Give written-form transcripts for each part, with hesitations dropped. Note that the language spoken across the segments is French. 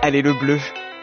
Allez, le bleu.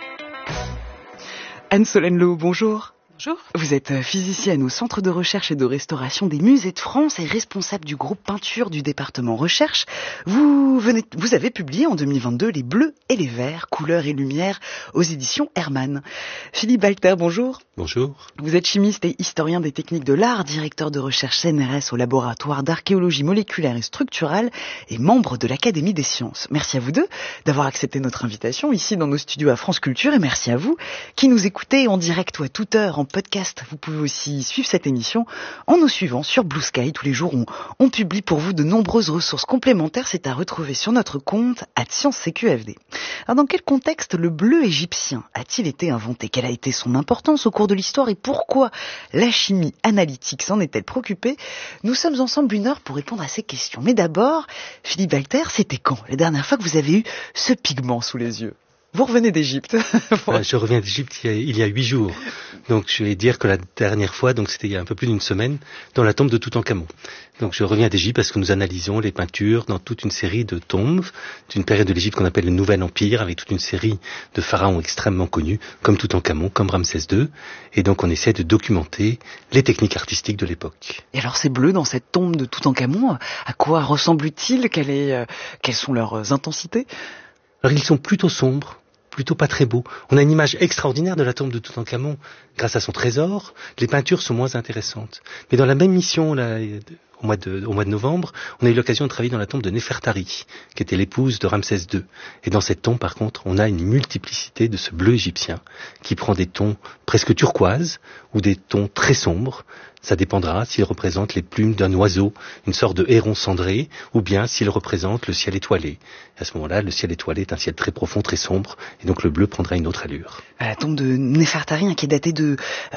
Anne-Solène Lehaut, bonjour. Bonjour. Vous êtes physicienne au Centre de recherche et de restauration des musées de France et responsable du groupe peinture du département recherche. Vous avez publié en 2022 Les Bleus et les Verts, couleurs et lumière aux éditions Hermann. Philippe Balter, bonjour. Bonjour. Vous êtes chimiste et historien des techniques de l'art, directeur de recherche CNRS au laboratoire d'archéologie moléculaire et structurale et membre de l'Académie des sciences. Merci à vous deux d'avoir accepté notre invitation ici dans nos studios à France Culture et merci à vous qui nous écoutez en direct ou à toute heure en podcast. Vous pouvez aussi suivre cette émission en nous suivant sur Blue Sky. Tous les jours, on publie pour vous de nombreuses ressources complémentaires. C'est à retrouver sur notre compte @ScienceCQFD. Alors, dans quel contexte le bleu égyptien a-t-il été inventé? Quelle a été son importance au cours de l'histoire et pourquoi la chimie analytique s'en est-elle préoccupée? Nous sommes ensemble 1 heure pour répondre à ces questions. Mais d'abord, Philippe Balter, c'était quand la dernière fois que vous avez eu ce pigment sous les yeux? Vous revenez d'Égypte. Je reviens d'Égypte il y a 8 jours. Donc je vais dire que la dernière fois, donc c'était il y a un peu plus d'une semaine, dans la tombe de Toutankhamon. Donc je reviens d'Égypte parce que nous analysons les peintures dans toute une série de tombes d'une période de l'Égypte qu'on appelle le Nouvel Empire, avec toute une série de pharaons extrêmement connus, comme Toutankhamon, comme Ramsès II. Et donc on essaie de documenter les techniques artistiques de l'époque. Et alors ces bleus dans cette tombe de Toutankhamon, à quoi ressemblent-ils? Quelles sont leurs intensités? Alors ils sont plutôt sombres, plutôt pas très beaux. On a une image extraordinaire de la tombe de Toutankhamon grâce à son trésor. Les peintures sont moins intéressantes. Mais dans la même mission, là, au mois de novembre, on a eu l'occasion de travailler dans la tombe de Néfertari, qui était l'épouse de Ramsès II. Et dans cette tombe, par contre, on a une multiplicité de ce bleu égyptien qui prend des tons presque turquoises ou des tons très sombres. Ça dépendra s'il représente les plumes d'un oiseau, une sorte de héron cendré, ou bien s'il représente le ciel étoilé. À ce moment-là, le ciel étoilé est un ciel très profond, très sombre, et donc le bleu prendra une autre allure. La tombe de Néfertari, qui est datée de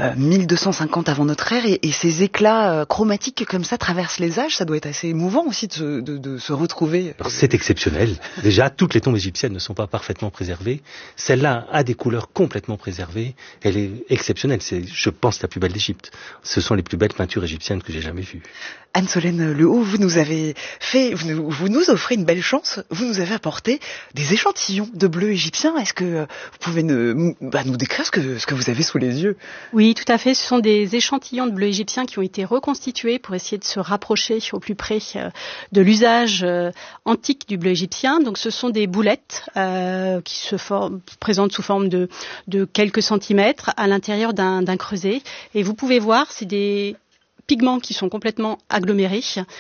1250 avant notre ère, et ces éclats chromatiques comme ça traversent les âges, ça doit être assez émouvant aussi de se retrouver. Alors, c'est exceptionnel. Déjà, toutes les tombes égyptiennes ne sont pas parfaitement préservées. Celle-là a des couleurs complètement préservées. Elle est exceptionnelle. C'est, je pense, la plus belle d'Égypte. Ce sont les plus belles peintures égyptiennes que j'ai jamais vues. Anne-Solène Lehaut, vous nous offrez une belle chance. Vous nous avez apporté des échantillons de bleu égyptien. Est-ce que vous pouvez nous décrire ce que vous avez sous les yeux? Oui, tout à fait. Ce sont des échantillons de bleu égyptien qui ont été reconstitués pour essayer de se rapprocher au plus près de l'usage antique du bleu égyptien. Donc, ce sont des boulettes qui se présentent sous forme de quelques centimètres à l'intérieur d'un creuset. Et vous pouvez voir, c'est des pigments qui sont complètement agglomérés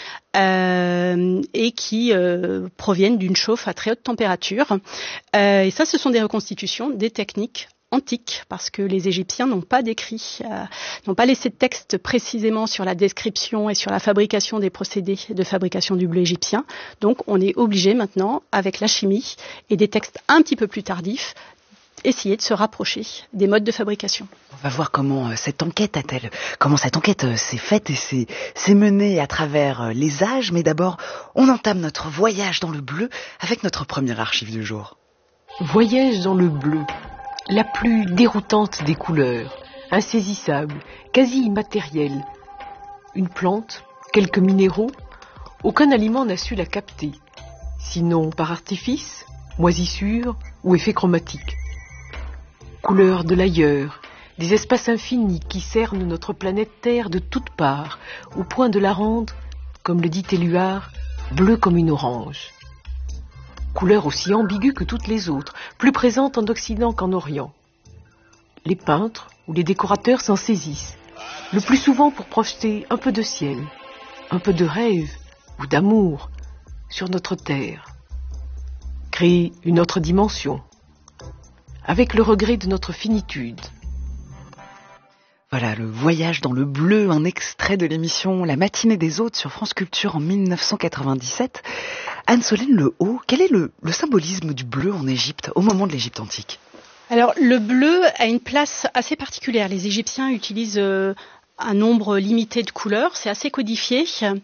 et qui proviennent d'une chauffe à très haute température. Et ça, ce sont des reconstitutions des techniques antiques, parce que les Égyptiens n'ont pas laissé de texte précisément sur la description et sur la fabrication des procédés de fabrication du bleu égyptien. Donc, on est obligé maintenant, avec la chimie et des textes un petit peu plus tardifs, essayer de se rapprocher des modes de fabrication. On va voir comment cette enquête s'est faite et s'est menée à travers les âges. Mais d'abord, on entame notre voyage dans le bleu avec notre première archive du jour. Voyage dans le bleu, la plus déroutante des couleurs, insaisissable, quasi immatérielle. Une plante, quelques minéraux, aucun aliment n'a su la capter, sinon par artifice, moisissure ou effet chromatique. Couleurs de l'ailleurs, des espaces infinis qui cernent notre planète Terre de toutes parts, au point de la rendre, comme le dit Éluard, bleue comme une orange. Couleurs aussi ambiguës que toutes les autres, plus présentes en Occident qu'en Orient. Les peintres ou les décorateurs s'en saisissent, le plus souvent pour projeter un peu de ciel, un peu de rêve ou d'amour sur notre Terre. Créer une autre dimension, avec le regret de notre finitude. Voilà, le voyage dans le bleu, un extrait de l'émission La matinée des hôtes sur France Culture en 1997. Anne-Solène Lehaut, quel est le symbolisme du bleu en Égypte, au moment de l'Égypte antique? Alors, le bleu a une place assez particulière. Les Égyptiens utilisent un nombre limité de couleurs, c'est assez codifié,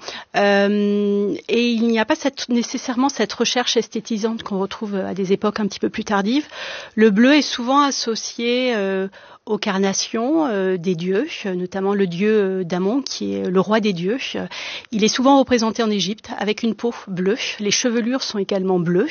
et il n'y a pas nécessairement cette recherche esthétisante qu'on retrouve à des époques un petit peu plus tardives. Le bleu est souvent associé aux carnations des dieux, notamment le dieu d'Amon qui est le roi des dieux. Il est souvent représenté en Égypte avec une peau bleue. Les chevelures sont également bleues.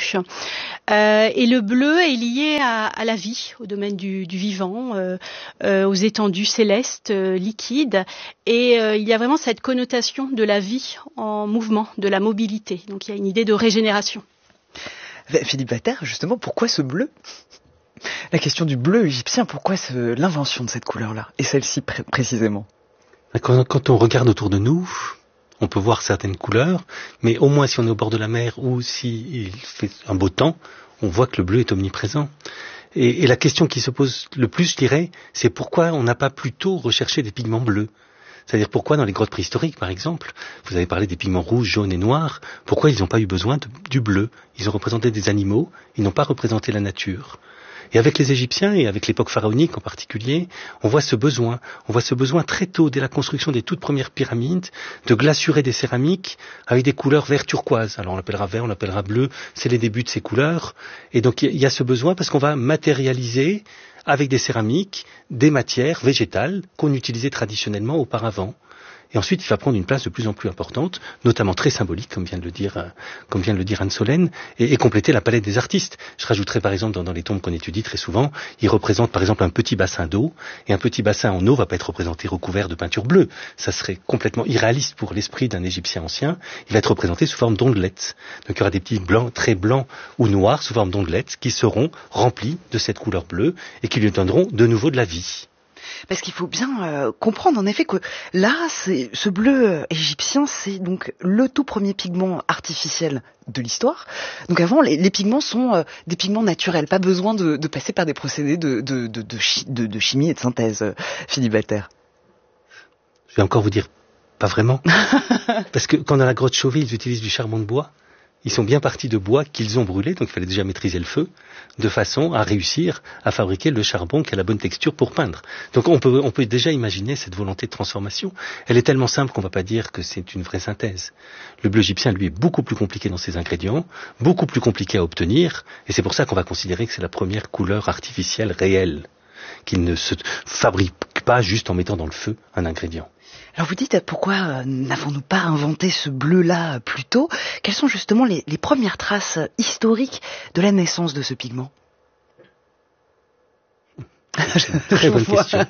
Et le bleu est lié à la vie, au domaine du vivant, aux étendues célestes, liquides. Et il y a vraiment cette connotation de la vie en mouvement, de la mobilité. Donc il y a une idée de régénération. Philippe Vater, justement, pourquoi ce bleu ? La question du bleu égyptien, pourquoi l'invention de cette couleur-là ? Et celle-ci précisément ? Quand on regarde autour de nous, on peut voir certaines couleurs, mais au moins si on est au bord de la mer ou s'il fait un beau temps, on voit que le bleu est omniprésent. Et la question qui se pose le plus, je dirais, c'est pourquoi on n'a pas plus tôt recherché des pigments bleus ? C'est-à-dire pourquoi dans les grottes préhistoriques, par exemple, vous avez parlé des pigments rouges, jaunes et noirs, pourquoi ils n'ont pas eu besoin du bleu ? Ils ont représenté des animaux, ils n'ont pas représenté la nature. Et avec les Égyptiens, et avec l'époque pharaonique en particulier, on voit ce besoin très tôt, dès la construction des toutes premières pyramides, de glasurer des céramiques avec des couleurs vert turquoise. Alors on l'appellera vert, on l'appellera bleu, c'est les débuts de ces couleurs. Et donc il y a ce besoin parce qu'on va matérialiser avec des céramiques, des matières végétales qu'on utilisait traditionnellement auparavant. Et ensuite, il va prendre une place de plus en plus importante, notamment très symbolique, comme vient de le dire Anne Solène, et compléter la palette des artistes. Je rajouterai par exemple dans les tombes qu'on étudie très souvent, ils représentent par exemple un petit bassin d'eau, et un petit bassin en eau va pas être représenté recouvert de peinture bleue. Ça serait complètement irréaliste pour l'esprit d'un Égyptien ancien. Il va être représenté sous forme d'ondelettes. Donc il y aura des petits blancs, très blancs ou noirs sous forme d'ondelettes qui seront remplis de cette couleur bleue et qui lui donneront de nouveau de la vie. Parce qu'il faut bien comprendre en effet que là, ce bleu égyptien, c'est donc le tout premier pigment artificiel de l'histoire. Donc avant, les pigments sont des pigments naturels, pas besoin de passer par des procédés de chimie et de synthèse. Philippe Vater. Je vais encore vous dire, pas vraiment. Parce que quand dans la grotte Chauvet, ils utilisent du charbon de bois, ils sont bien partis de bois qu'ils ont brûlé, donc il fallait déjà maîtriser le feu, de façon à réussir à fabriquer le charbon qui a la bonne texture pour peindre. Donc on peut déjà imaginer cette volonté de transformation. Elle est tellement simple qu'on ne va pas dire que c'est une vraie synthèse. Le bleu égyptien, lui, est beaucoup plus compliqué dans ses ingrédients, beaucoup plus compliqué à obtenir, et c'est pour ça qu'on va considérer que c'est la première couleur artificielle réelle, qu'il ne se fabrique pas juste en mettant dans le feu un ingrédient. Alors vous dites, pourquoi n'avons-nous pas inventé ce bleu-là plus tôt ? Quelles sont justement les premières traces historiques de la naissance de ce pigment ? Très bonne question.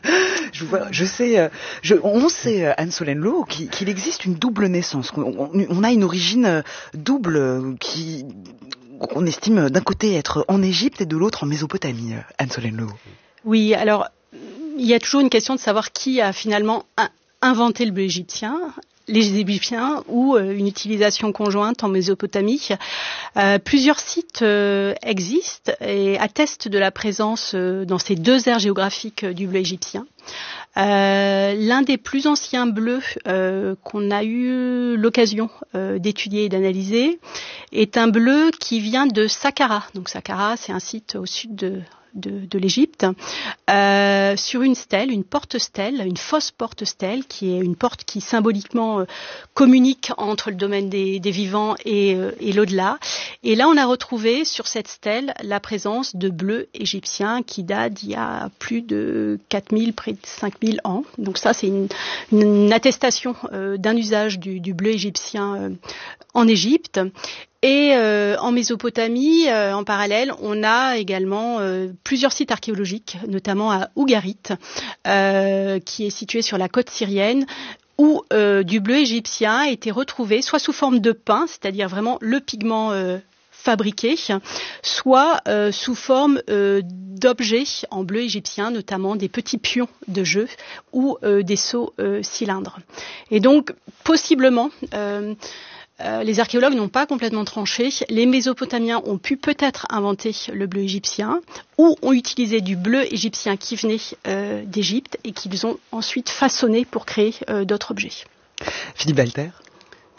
On sait, Anne Solène Loh, qu'il existe une double naissance. On a une origine double qu'on estime d'un côté être en Égypte et de l'autre en Mésopotamie, Anne Solène Loh. Oui, alors il y a toujours une question de savoir qui a finalement inventé le bleu égyptien, les Égyptiens ou une utilisation conjointe en Mésopotamie. Plusieurs sites existent et attestent de la présence dans ces deux aires géographiques du bleu égyptien. L'un des plus anciens bleus qu'on a eu l'occasion d'étudier et d'analyser est un bleu qui vient de Saqqara. Donc Saqqara, c'est un site au sud de l'Égypte, sur une stèle, une porte-stèle, une fausse porte-stèle, qui est une porte qui symboliquement communique entre le domaine des vivants et l'au-delà. Et là, on a retrouvé sur cette stèle la présence de bleu égyptien qui date d'il y a plus de 4000, près de 5000 ans. Donc ça, c'est une attestation d'un usage du bleu égyptien en Égypte. Et en Mésopotamie, en parallèle, on a également plusieurs sites archéologiques, notamment à Ougarit, qui est situé sur la côte syrienne, où du bleu égyptien a été retrouvé soit sous forme de pain, c'est-à-dire vraiment le pigment fabriqué, soit sous forme d'objets en bleu égyptien, notamment des petits pions de jeu ou des seaux cylindres. Et donc, possiblement... les archéologues n'ont pas complètement tranché. Les Mésopotamiens ont pu peut-être inventer le bleu égyptien ou ont utilisé du bleu égyptien qui venait d'Égypte et qu'ils ont ensuite façonné pour créer d'autres objets. Philippe Vater.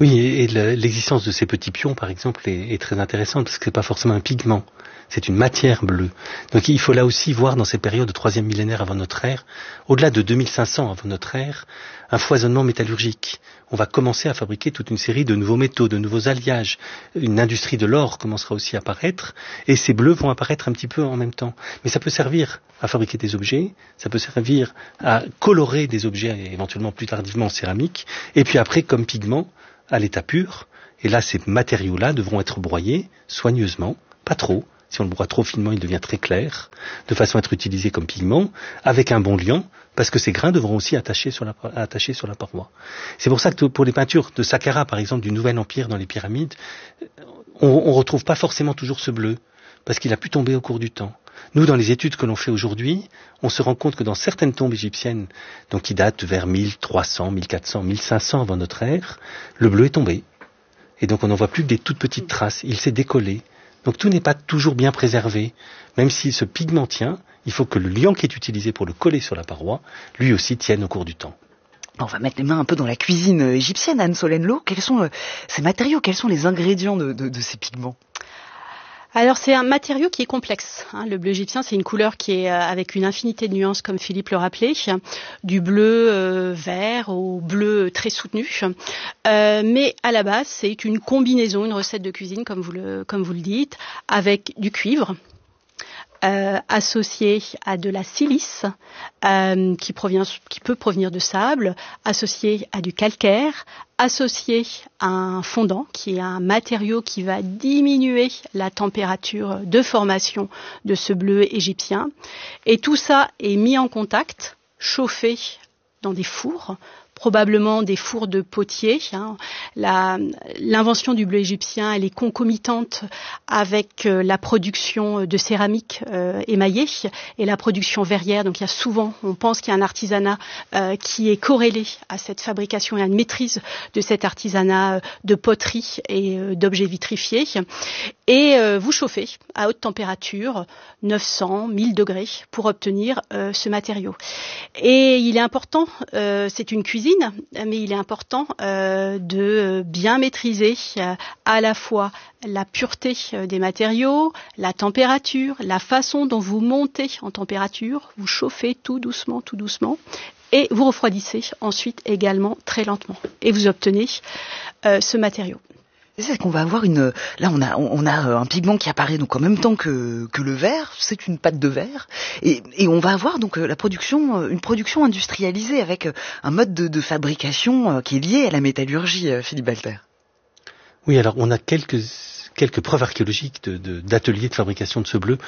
Oui, et l'existence de ces petits pions, par exemple, est très intéressante parce que c'est pas forcément un pigment, c'est une matière bleue. Donc il faut là aussi voir dans ces périodes de 3e millénaire avant notre ère, au-delà de 2500 avant notre ère, un foisonnement métallurgique. On va commencer à fabriquer toute une série de nouveaux métaux, de nouveaux alliages. Une industrie de l'or commencera aussi à apparaître, et ces bleus vont apparaître un petit peu en même temps. Mais ça peut servir à fabriquer des objets, ça peut servir à colorer des objets, éventuellement plus tardivement en céramique, et puis après comme pigment, à l'état pur, et là ces matériaux-là devront être broyés soigneusement, pas trop. Si on le broie trop finement, il devient très clair, de façon à être utilisé comme pigment, avec un bon liant, parce que ces grains devront aussi attacher sur la paroi. C'est pour ça que pour les peintures de Saqqara, par exemple, du Nouvel Empire dans les pyramides, on retrouve pas forcément toujours ce bleu, parce qu'il a pu tomber au cours du temps. Nous, dans les études que l'on fait aujourd'hui, on se rend compte que dans certaines tombes égyptiennes, donc qui datent vers 1300, 1400, 1500 avant notre ère, le bleu est tombé. Et donc on n'en voit plus que des toutes petites traces. Il s'est décollé. Donc tout n'est pas toujours bien préservé. Même si ce pigment tient, il faut que le liant qui est utilisé pour le coller sur la paroi, lui aussi tienne au cours du temps. On va mettre les mains un peu dans la cuisine égyptienne, Anne-Solène Lo. Quels sont ces matériaux, quels sont les ingrédients de ces pigments ? Alors c'est un matériau qui est complexe. Le bleu égyptien, c'est une couleur qui est avec une infinité de nuances, comme Philippe le rappelait, du bleu vert au bleu très soutenu. Mais à la base, c'est une combinaison, une recette de cuisine, comme vous le dites, avec du cuivre. Associé à de la silice qui peut provenir de sable, associé à du calcaire, associé à un fondant qui est un matériau qui va diminuer la température de formation de ce bleu égyptien. Et tout ça est mis en contact, chauffé dans des fours, probablement des fours de potier. L'invention du bleu égyptien, elle est concomitante avec la production de céramique émaillée et la production verrière. Donc il y a souvent, on pense qu'il y a un artisanat qui est corrélé à cette fabrication et à une maîtrise de cet artisanat de poterie et d'objets vitrifiés. Et vous chauffez à haute température, 900, 1000 degrés, pour obtenir ce matériau. Et il est important, c'est une cuisine, mais il est important de bien maîtriser à la fois la pureté des matériaux, la température, la façon dont vous montez en température, vous chauffez tout doucement, et vous refroidissez ensuite également très lentement. Et vous obtenez ce matériau. C'est qu'on va avoir là on a un pigment qui apparaît donc en même temps que le verre, c'est une pâte de verre, et on va avoir donc une production industrialisée avec un mode de fabrication qui est lié à la métallurgie, Philippe Balter. Oui, alors on a quelques preuves archéologiques d'ateliers de fabrication de ce bleu.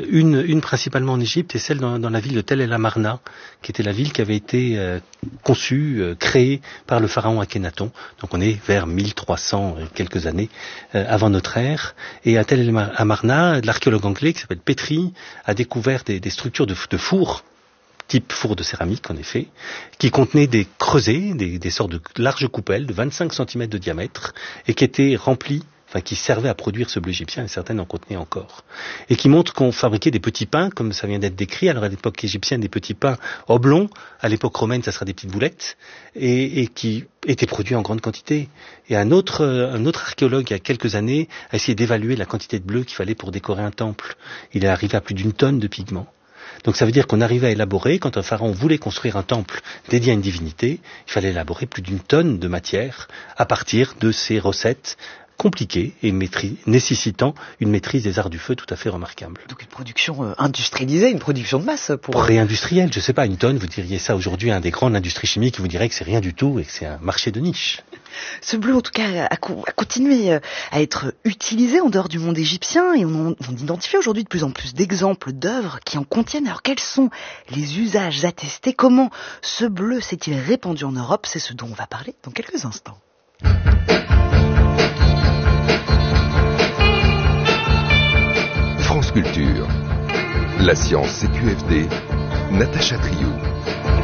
Une principalement en Égypte et celle dans la ville de Tel el Amarna, qui était la ville qui avait été conçue, créée par le pharaon Akhenaton. Donc on est vers 1300 quelques années avant notre ère. Et à Tel el Amarna, l'archéologue anglais qui s'appelle Petrie a découvert des structures de fours, type four de céramique en effet, qui contenaient des creusets, des sortes de larges coupelles de 25 cm de diamètre et qui étaient remplies, qui servaient à produire ce bleu égyptien, et certaines en contenaient encore. Et qui montrent qu'on fabriquait des petits pains, comme ça vient d'être décrit. Alors à l'époque égyptienne, des petits pains oblongs, à l'époque romaine, ça sera des petites boulettes, et qui étaient produits en grande quantité. Et un autre archéologue, il y a quelques années, a essayé d'évaluer la quantité de bleu qu'il fallait pour décorer un temple. Il est arrivé à plus d'1 tonne de pigments. Donc ça veut dire qu'on arrivait à élaborer, quand un pharaon voulait construire un temple dédié à une divinité, il fallait élaborer plus d'1 tonne de matière à partir de ces recettes compliquées et nécessitant une maîtrise des arts du feu tout à fait remarquable. Donc une production industrialisée, une production de masse pour... Réindustrielle, je sais pas, 1 tonne, vous diriez ça aujourd'hui à un des grands de l'industrie chimique, qui vous dirait que c'est rien du tout et que c'est un marché de niche. Ce bleu, en tout cas, a continué à être utilisé en dehors du monde égyptien, et on identifie aujourd'hui de plus en plus d'exemples d'œuvres qui en contiennent. Alors quels sont les usages attestés? Comment ce bleu s'est-il répandu en Europe? C'est ce dont on va parler dans quelques instants. France Culture. La science CQFD, Natacha Triou.